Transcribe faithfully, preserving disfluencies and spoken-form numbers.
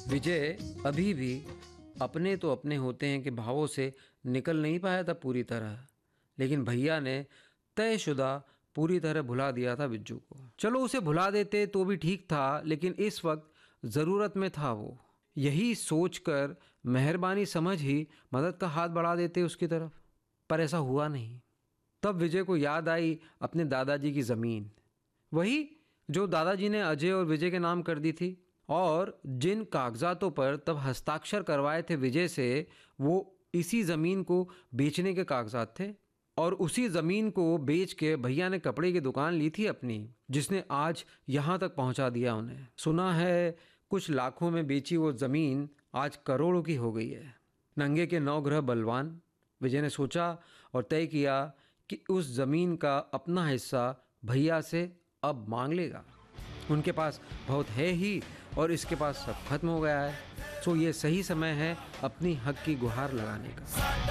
विजय अभी भी अपने तो अपने होते हैं कि भावों से निकल नहीं पाया था पूरी तरह, लेकिन भैया ने तयशुदा पूरी तरह भुला दिया था बिज्जू को। चलो उसे भुला देते तो भी ठीक था, लेकिन इस वक्त ज़रूरत में था वो। यही सोचकर मेहरबानी समझ ही मदद का हाथ बढ़ा देते उसकी तरफ, पर ऐसा हुआ नहीं। तब विजय को याद आई अपने दादाजी की ज़मीन, वही जो दादाजी ने अजय और विजय के नाम कर दी थी, और जिन कागजातों पर तब हस्ताक्षर करवाए थे विजय से, वो इसी ज़मीन को बेचने के कागजात थे। और उसी ज़मीन को बेच के भैया ने कपड़े की दुकान ली थी अपनी, जिसने आज यहाँ तक पहुँचा दिया उन्हें। सुना है कुछ लाखों में बेची वो ज़मीन आज करोड़ों की हो गई है। नंगे के नौ ग्रह बलवान, विजय ने सोचा और तय किया कि उस ज़मीन का अपना हिस्सा भैया से अब मांग लेगा। उनके पास बहुत है ही, और इसके पास सब खत्म हो गया है, सो ये सही समय है अपनी हक की गुहार लगाने का।